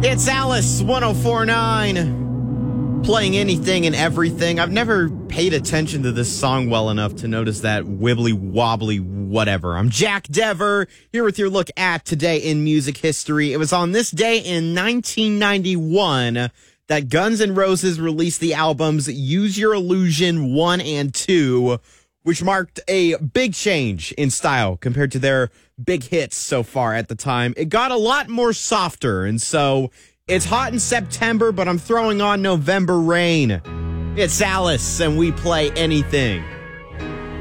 It's Alice 1049, playing anything and everything. I've never paid attention to this song well enough to notice that wibbly wobbly whatever. I'm Jack Dever, here with your look at Today in Music History. It was on this day in 1991 that Guns N' Roses released the albums Use Your Illusion 1 and 2, which marked a big change in style compared to their big hits so far at the time. It got a lot more softer, and so it's hot in September, but I'm throwing on November rain. It's Alice, and we play anything.